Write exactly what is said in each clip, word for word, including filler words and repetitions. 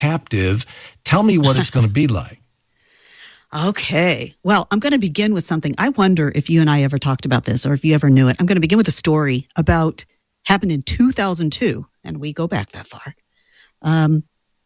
captive. Tell me what it's going to be like. Okay. Well, I'm going to begin with something. I wonder if you and I ever talked about this or if you ever knew it. I'm going to begin with a story about happened in two thousand two, and we go back that far. Um,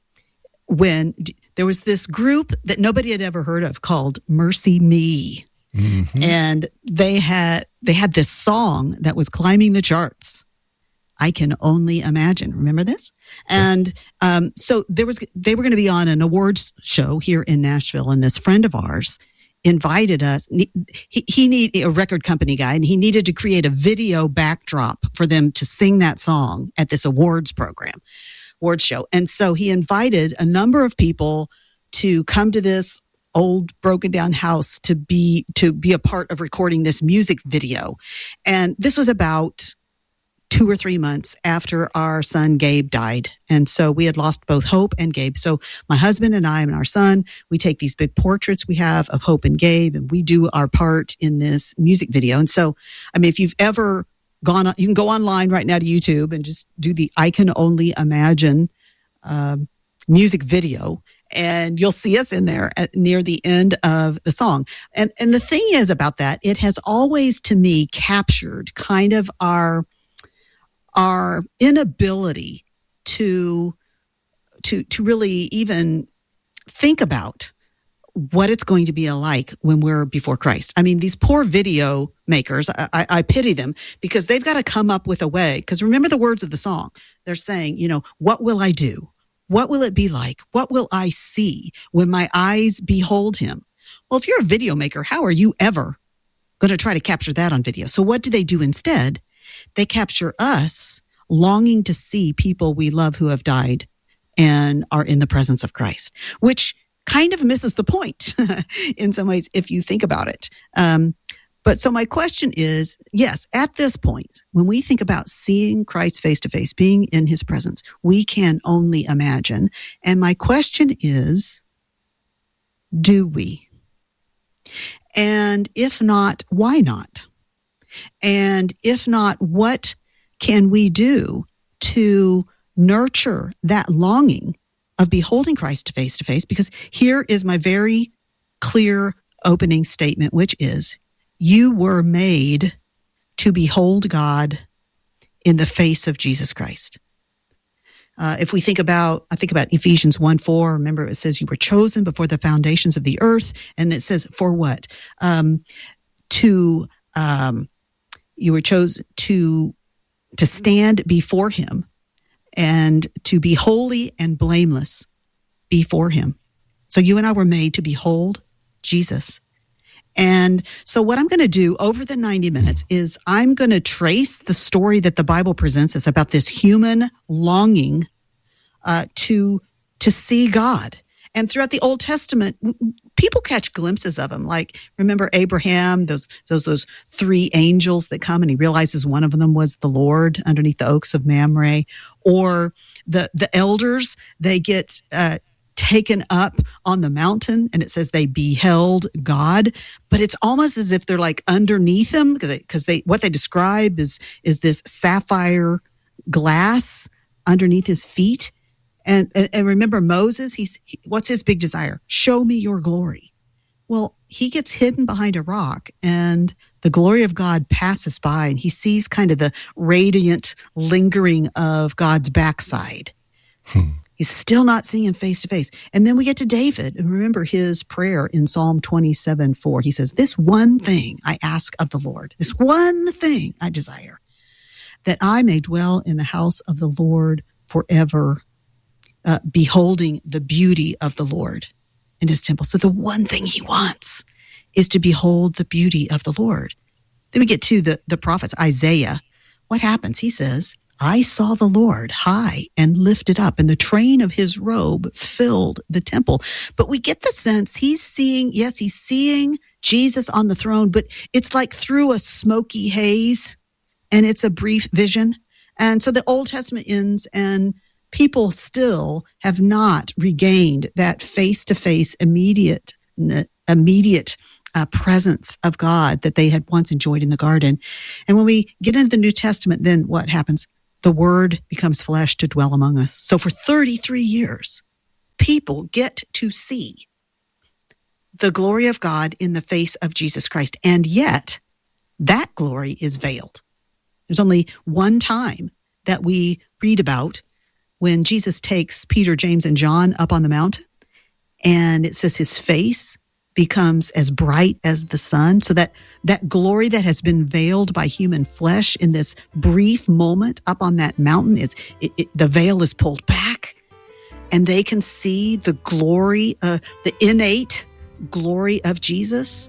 when d- there was this group that nobody had ever heard of called Mercy Me. Mm-hmm. And they had they had this song that was climbing the charts. I Can Only Imagine. Remember this? And um, so there was they were going to be on an awards show here in Nashville, and this friend of ours invited us. He, he needed a record company guy, and he needed to create a video backdrop for them to sing that song at this awards program, awards show. And so he invited a number of people to come to this old broken down house to be to be a part of recording this music video. And this was about two or three months after our son Gabe died. And so we had lost both Hope and Gabe. So my husband and I and our son, we take these big portraits we have of Hope and Gabe, and we do our part in this music video. And so, I mean, if you've ever gone, you can go online right now to YouTube and just do the I Can Only Imagine um, music video, and you'll see us in there at, near the end of the song. And and the thing is about that, it has always, to me, captured kind of our our inability to to to really even think about what it's going to be like when we're before Christ. I mean, these poor video makers, I, I, I pity them, because they've got to come up with a way. Because remember the words of the song. They're saying, you know, what will I do? What will it be like? What will I see when my eyes behold him? Well, if you're a video maker, how are you ever going to try to capture that on video? So what do they do instead? They capture us longing to see people we love who have died and are in the presence of Christ, which kind of misses the point in some ways if you think about it. Um, but so my question is, yes, at this point, when we think about seeing Christ face to face, being in his presence, we can only imagine. And my question is, do we? And if not, why not? And if not, what can we do to nurture that longing of beholding Christ face to face? Because here is my very clear opening statement, which is, you were made to behold God in the face of Jesus Christ. Uh, if we think about, I think about Ephesians one four, remember it says you were chosen before the foundations of the earth. And it says, for what? Um, to, um, you were chosen to, to stand before him and to be holy and blameless before him. So you and I were made to behold Jesus. And so what I'm going to do over the ninety minutes is I'm going to trace the story that the Bible presents us about this human longing uh, to to see God. And throughout the Old Testament, people catch glimpses of him. Like, remember Abraham, those those those three angels that come, and he realizes one of them was the Lord underneath the oaks of Mamre. Or the the elders, they get uh, taken up on the mountain, and it says they beheld God. But it's almost as if they're like underneath him, because they, they what they describe is is this sapphire glass underneath his feet. And, and, and remember Moses, he's, he, what's his big desire? Show me your glory. Well, he gets hidden behind a rock, and the glory of God passes by, and he sees kind of the radiant lingering of God's backside. Hmm. He's still not seeing him face to face. And then we get to David, and remember his prayer in Psalm twenty-seven four. He says, this one thing I ask of the Lord, this one thing I desire, that I may dwell in the house of the Lord forever, Uh, beholding the beauty of the Lord in his temple. So the one thing he wants is to behold the beauty of the Lord. Then we get to the, the prophets, Isaiah. What happens? He says, I saw the Lord high and lifted up, and the train of his robe filled the temple. But we get the sense he's seeing, yes, he's seeing Jesus on the throne, but it's like through a smoky haze, and it's a brief vision. And so the Old Testament ends, and people still have not regained that face-to-face, immediate, immediate uh, presence of God that they had once enjoyed in the garden. And when we get into the New Testament, then what happens? The Word becomes flesh to dwell among us. So for thirty-three years, people get to see the glory of God in the face of Jesus Christ. And yet, that glory is veiled. There's only one time that we read about when Jesus takes Peter, James, and John up on the mountain, and it says his face becomes as bright as the sun. So that that glory that has been veiled by human flesh in this brief moment up on that mountain, is it, it, the veil is pulled back, and they can see the glory, uh, the innate glory of Jesus.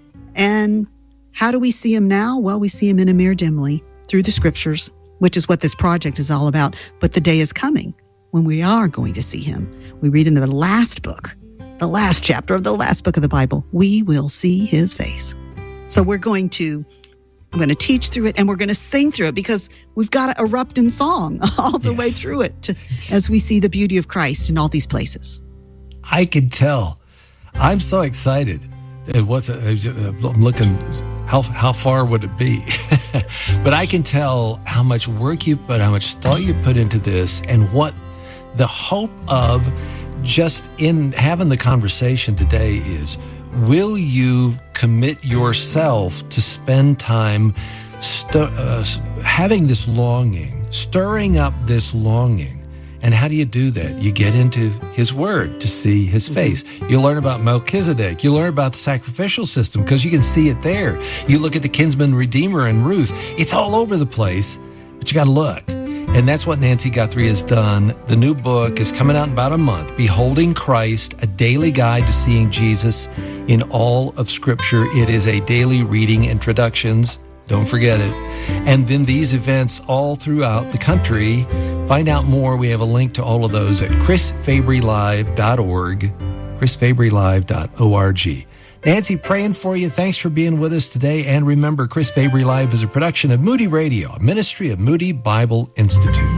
And how do we see him now? Well, we see him in a mirror dimly through the scriptures, which is what this project is all about. But the day is coming when we are going to see him. We read in the last book, the last chapter of the last book of the Bible, we will see his face. So we're going to, I'm going to teach through it, and we're going to sing through it, because we've got to erupt in song all the yes. way through it to, as we see the beauty of Christ in all these places. I can tell. I'm so excited. It was, I'm looking, how how far would it be? But I can tell how much work you put, how much thought you put into this, and what the hope of just in having the conversation today is, will you commit yourself to spend time st- uh, having this longing, stirring up this longing? And how do you do that? You get into his word to see his face. You learn about Melchizedek. You learn about the sacrificial system because you can see it there. You look at the kinsman redeemer and Ruth. It's all over the place, but you got to look. And that's what Nancy Guthrie has done. The new book is coming out in about a month, Beholding Christ, a daily guide to seeing Jesus in all of Scripture. It is a daily reading, introductions. Don't forget it. And then these events all throughout the country. Find out more. We have a link to all of those at chris fabry live dot org, chris fabry live dot org. Nancy, praying for you. Thanks for being with us today. And remember, Chris Fabry Live is a production of Moody Radio, a ministry of Moody Bible Institute.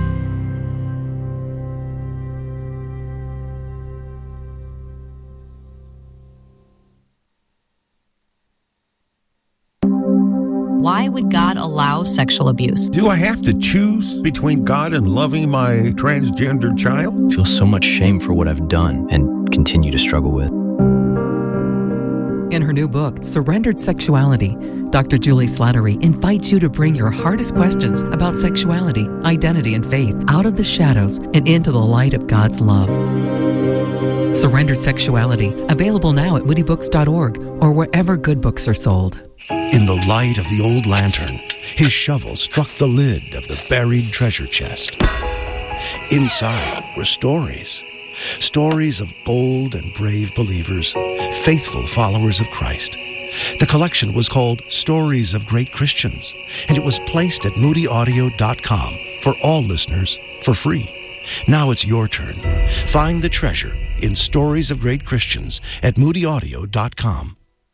Why would God allow sexual abuse? Do I have to choose between God and loving my transgender child? I feel so much shame for what I've done and continue to struggle with. In her new book, Surrendered Sexuality, Doctor Julie Slattery invites you to bring your hardest questions about sexuality, identity, and faith out of the shadows and into the light of God's love. Surrendered Sexuality, available now at moody books dot org or wherever good books are sold. In the light of the old lantern, his shovel struck the lid of the buried treasure chest. Inside were stories. Stories of bold and brave believers, faithful followers of Christ. The collection was called Stories of Great Christians, and it was placed at moody audio dot com for all listeners for free. Now it's your turn. Find the treasure in Stories of Great Christians at moody audio dot com.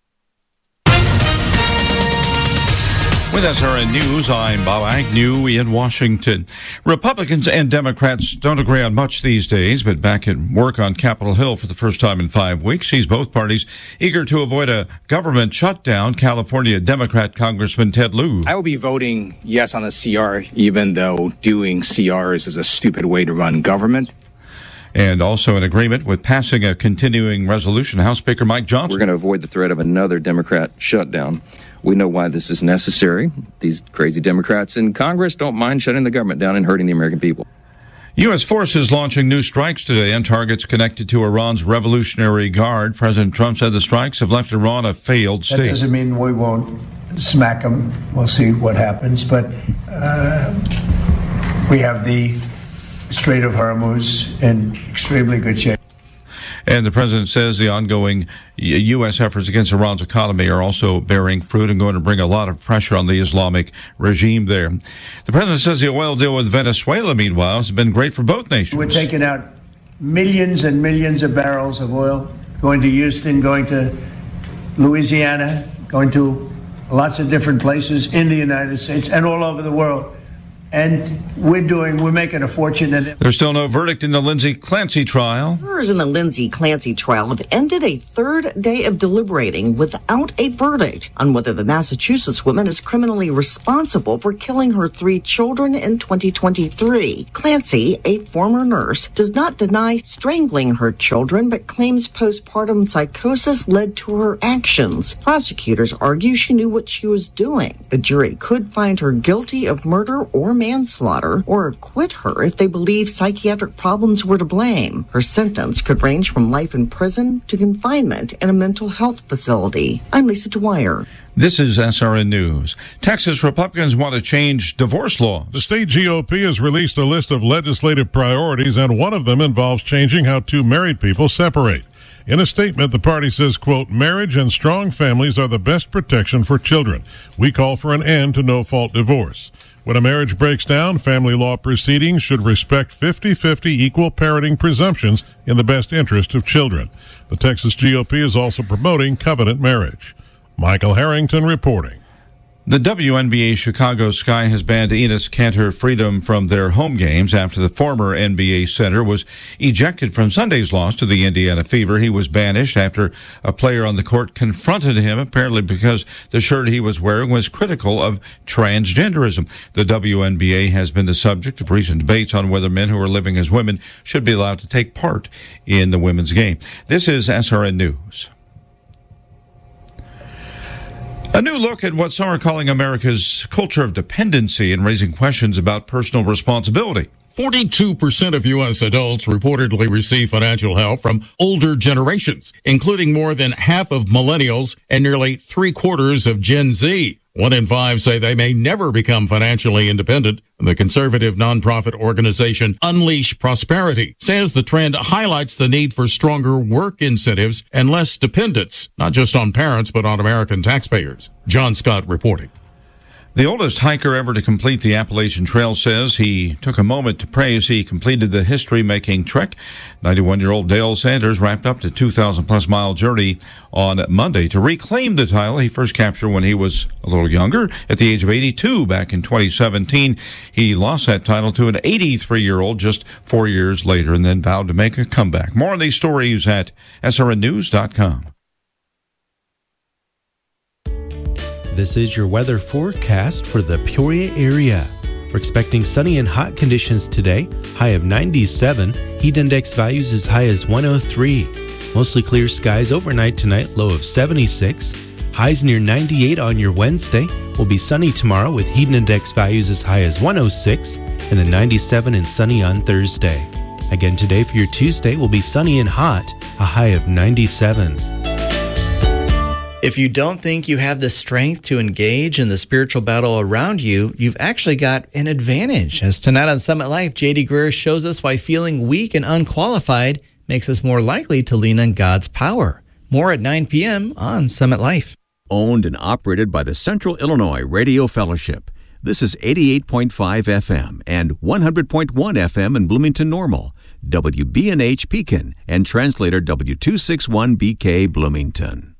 With S R N News, I'm Bob Agnew in Washington. Republicans and Democrats don't agree on much these days, but back at work on Capitol Hill for the first time in five weeks sees both parties eager to avoid a government shutdown. California Democrat Congressman Ted Lieu. I will be voting yes on the C R, even though doing C Rs is a stupid way to run government. And also in agreement with passing a continuing resolution, House Speaker Mike Johnson. We're going to avoid the threat of another Democrat shutdown. We know why this is necessary. These crazy Democrats in Congress don't mind shutting the government down and hurting the American people. U S forces launching new strikes today on targets connected to Iran's Revolutionary Guard. President Trump said the strikes have left Iran a failed state. That doesn't mean we won't smack them. We'll see what happens. But uh, we have the Strait of Hormuz in extremely good shape. And the president says the ongoing U S efforts against Iran's economy are also bearing fruit and going to bring a lot of pressure on the Islamic regime there. The president says the oil deal with Venezuela, meanwhile, has been great for both nations. We're taking out millions and millions of barrels of oil, going to Houston, going to Louisiana, going to lots of different places in the United States and all over the world. And we're doing, we're making a fortune in it. There's still no verdict in the Lindsay Clancy trial. Jurors in the Lindsay Clancy trial have ended a third day of deliberating without a verdict on whether the Massachusetts woman is criminally responsible for killing her three children in twenty twenty-three. Clancy, a former nurse, does not deny strangling her children, but claims postpartum psychosis led to her actions. Prosecutors argue she knew what she was doing. The jury could find her guilty of murder or manslaughter, or acquit her if they believe psychiatric problems were to blame. Her sentence could range from life in prison to confinement in a mental health facility. I'm Lisa Dwyer. This is S R N News. Texas Republicans want to change divorce law. The state G O P has released a list of legislative priorities, and one of them involves changing how two married people separate. In a statement, the party says, quote, marriage and strong families are the best protection for children. We call for an end to no-fault divorce. When a marriage breaks down, family law proceedings should respect fifty-fifty equal parenting presumptions in the best interest of children. The Texas G O P is also promoting covenant marriage. Michael Harrington reporting. The W N B A Chicago Sky has banned Enes Kanter Freedom from their home games after the former N B A center was ejected from Sunday's loss to the Indiana Fever. He was banished after a player on the court confronted him, apparently because the shirt he was wearing was critical of transgenderism. The W N B A has been the subject of recent debates on whether men who are living as women should be allowed to take part in the women's game. This is S R N News. A new look at what some are calling America's culture of dependency and raising questions about personal responsibility. forty-two percent of U S adults reportedly receive financial help from older generations, including more than half of millennials and nearly three quarters of Gen Z. One in five say they may never become financially independent. The conservative nonprofit organization Unleash Prosperity says the trend highlights the need for stronger work incentives and less dependence, not just on parents, but on American taxpayers. John Scott reporting. The oldest hiker ever to complete the Appalachian Trail says he took a moment to pray as he completed the history-making trek. ninety-one-year-old Dale Sanders wrapped up the two thousand plus mile journey on Monday to reclaim the title he first captured when he was a little younger. At the age of eighty-two back in twenty seventeen, he lost that title to an eighty-three-year-old just four years later and then vowed to make a comeback. More on these stories at S R N news dot com. This is your weather forecast for the Peoria area. We're expecting sunny and hot conditions today, high of ninety-seven, heat index values as high as one oh three. Mostly clear skies overnight tonight, low of seventy-six. Highs near ninety-eight on your Wednesday. Will be sunny tomorrow with heat index values as high as one oh six, and then ninety-seven and sunny on Thursday. Again today for your Tuesday will be sunny and hot, a high of ninety-seven. If you don't think you have the strength to engage in the spiritual battle around you, you've actually got an advantage. As tonight on Summit Life, J D Greer shows us why feeling weak and unqualified makes us more likely to lean on God's power. More at nine p.m. on Summit Life. Owned and operated by the Central Illinois Radio Fellowship. This is eighty-eight point five F M and one hundred point one F M in Bloomington Normal, W B N H Pekin, and translator W two sixty-one B K Bloomington.